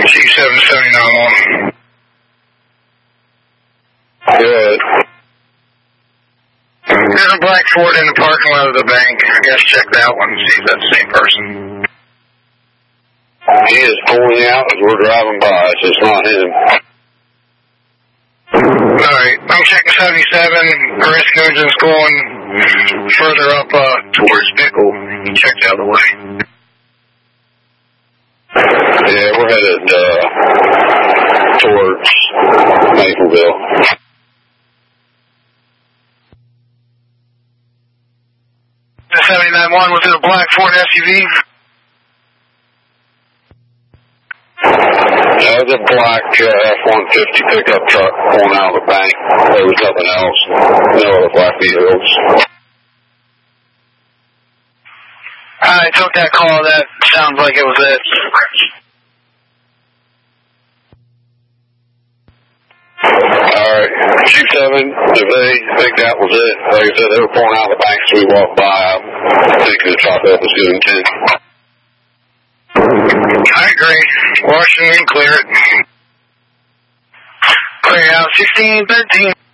G779-1. Good. There's a black Ford in the parking lot of the bank. I guess check that one and see if that's the same person. He is pulling out as we're driving by, so it's not him. Alright, I'm checking 77. Risk engine's going further up towards Nickel. You check the other way. Yeah, we're headed towards Mapleville. The 79-1, was it a black Ford SUV? That was a black F-150 pickup truck pulling out of the bank. There was nothing else. No other black vehicles. I took that call. That sounds like it was it. Alright, G7, if they think that was it, like I said, they were pulling out of the bank as we walked by. I think the top up was good intent. I agree. Washington, clear it. Clear out 1613.